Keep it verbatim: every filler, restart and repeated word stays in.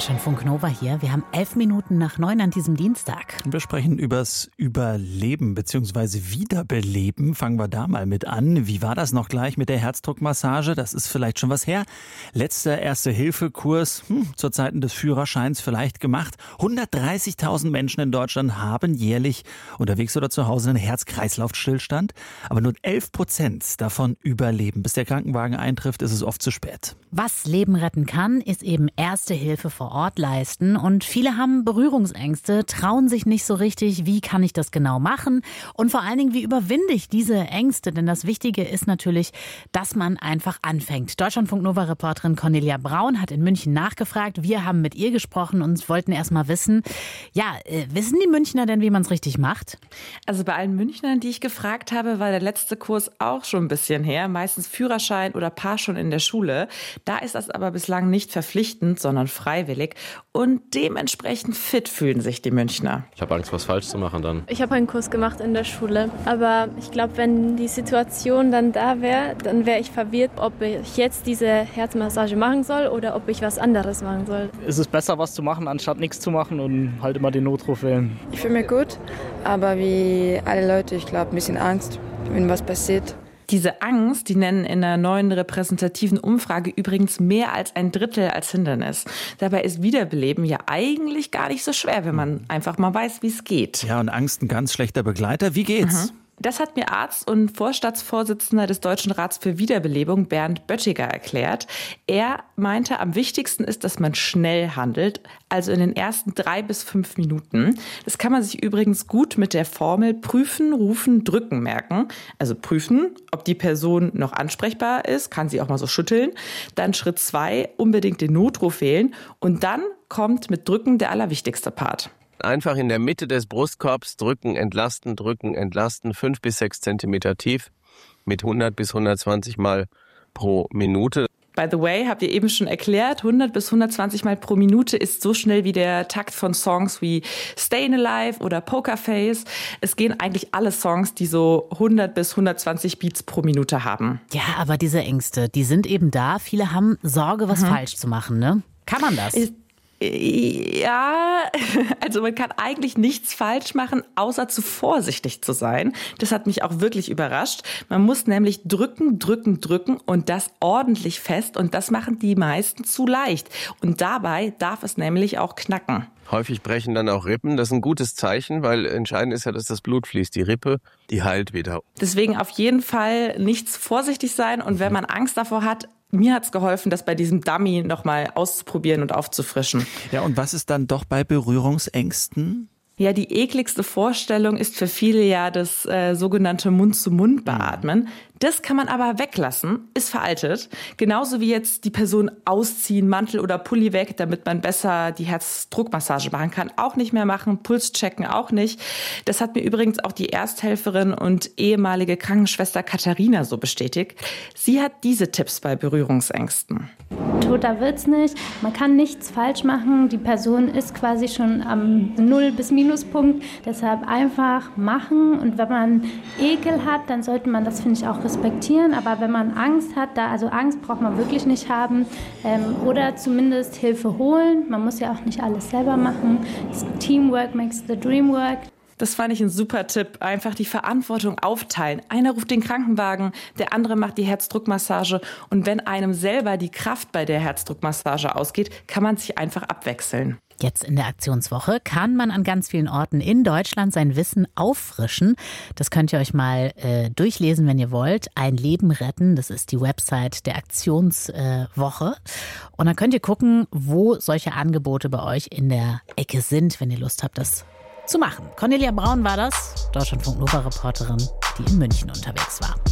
Deutschlandfunk Nova hier. Wir haben elf Minuten nach neun an diesem Dienstag. Wir sprechen übers Überleben bzw. Wiederbeleben. Fangen wir da mal mit an. Wie war das noch gleich mit der Herzdruckmassage? Das ist vielleicht schon was her. Letzter Erste-Hilfe-Kurs hm, zu Zeiten des Führerscheins vielleicht gemacht. hundertdreißigtausend Menschen in Deutschland haben jährlich unterwegs oder zu Hause einen Herz-Kreislauf-Stillstand. Aber nur elf Prozent davon überleben. Bis der Krankenwagen eintrifft, ist es oft zu spät. Was Leben retten kann, ist eben Erste Hilfe vor Ort leisten. Und viele haben Berührungsängste, trauen sich nicht so richtig, wie kann ich das genau machen? Und vor allen Dingen, wie überwinde ich diese Ängste? Denn das Wichtige ist natürlich, dass man einfach anfängt. Deutschlandfunk-Nova-Reporterin Cornelia Braun hat in München nachgefragt. Wir haben mit ihr gesprochen und wollten erst mal wissen, ja, äh, wissen die Münchner denn, wie man es richtig macht? Also bei allen Münchnern, die ich gefragt habe, war der letzte Kurs auch schon ein bisschen her. Meistens Führerschein oder Paar schon in der Schule. Da ist das aber bislang nicht verpflichtend, sondern freiwillig. Und dementsprechend fit fühlen sich die Münchner. Ich habe Angst, was falsch zu machen dann. Ich habe einen Kurs gemacht in der Schule. Aber ich glaube, wenn die Situation dann da wäre, dann wäre ich verwirrt, ob ich jetzt diese Herzmassage machen soll oder ob ich was anderes machen soll. Es ist besser, was zu machen, anstatt nichts zu machen und halt immer den Notruf wählen. Ich fühle mich gut, aber wie alle Leute, ich glaube, ein bisschen Angst, wenn was passiert. Diese Angst, die nennen in einer neuen repräsentativen Umfrage übrigens mehr als ein Drittel als Hindernis. Dabei ist Wiederbeleben ja eigentlich gar nicht so schwer, wenn man einfach mal weiß, wie es geht. Ja, und Angst ein ganz schlechter Begleiter. Wie geht's? Mhm. Das hat mir Arzt und Vorstandsvorsitzender des Deutschen Rats für Wiederbelebung, Bernd Böttiger, erklärt. Er meinte, am wichtigsten ist, dass man schnell handelt, also in den ersten drei bis fünf Minuten. Das kann man sich übrigens gut mit der Formel prüfen, rufen, drücken merken. Also prüfen, ob die Person noch ansprechbar ist, kann sie auch mal so schütteln. Dann Schritt zwei, unbedingt den Notruf wählen. Und dann kommt mit Drücken der allerwichtigste Part. Einfach in der Mitte des Brustkorbs drücken, entlasten, drücken, entlasten, fünf bis sechs Zentimeter tief mit hundert bis hundertzwanzig Mal pro Minute. By the way, habt ihr eben schon erklärt, hundert bis hundertzwanzig Mal pro Minute ist so schnell wie der Takt von Songs wie Stayin' Alive oder Pokerface. Es gehen eigentlich alle Songs, die so hundert bis hundertzwanzig Beats pro Minute haben. Ja, aber diese Ängste, die sind eben da. Viele haben Sorge, was mhm. falsch zu machen, ne? Kann man das? Ich Ja, also man kann eigentlich nichts falsch machen, außer zu vorsichtig zu sein. Das hat mich auch wirklich überrascht. Man muss nämlich drücken, drücken, drücken und das ordentlich fest. Und das machen die meisten zu leicht. Und dabei darf es nämlich auch knacken. Häufig brechen dann auch Rippen. Das ist ein gutes Zeichen, weil entscheidend ist ja, dass das Blut fließt. Die Rippe, die heilt wieder. Deswegen auf jeden Fall nichts vorsichtig sein. Und wenn man Angst davor hat, mir hat's geholfen, das bei diesem Dummy nochmal auszuprobieren und aufzufrischen. Ja, und was ist dann doch bei Berührungsängsten? Ja, die ekligste Vorstellung ist für viele ja das äh, sogenannte Mund-zu-Mund-Beatmen. Das kann man aber weglassen, ist veraltet. Genauso wie jetzt die Person ausziehen, Mantel oder Pulli weg, damit man besser die Herzdruckmassage machen kann. Auch nicht mehr machen, Puls checken auch nicht. Das hat mir übrigens auch die Ersthelferin und ehemalige Krankenschwester Katharina so bestätigt. Sie hat diese Tipps bei Berührungsängsten. Toter wird's nicht. Man kann nichts falsch machen. Die Person ist quasi schon am Null- bis Minuspunkt. Deshalb einfach machen. Und wenn man Ekel hat, dann sollte man das, finde ich, auch respektieren. Aber wenn man Angst hat, da, also Angst braucht man wirklich nicht haben. Ähm, oder zumindest Hilfe holen. Man muss ja auch nicht alles selber machen. Teamwork makes the dream work. Das fand ich ein super Tipp. Einfach die Verantwortung aufteilen. Einer ruft den Krankenwagen, der andere macht die Herzdruckmassage. Und wenn einem selber die Kraft bei der Herzdruckmassage ausgeht, kann man sich einfach abwechseln. Jetzt in der Aktionswoche kann man an ganz vielen Orten in Deutschland sein Wissen auffrischen. Das könnt ihr euch mal äh, durchlesen, wenn ihr wollt. Ein Leben retten, das ist die Website der Aktionswoche. Äh, Und dann könnt ihr gucken, wo solche Angebote bei euch in der Ecke sind, wenn ihr Lust habt, das zu machen. Cornelia Braun war das, Deutschlandfunk-Nova-Reporterin, die in München unterwegs war.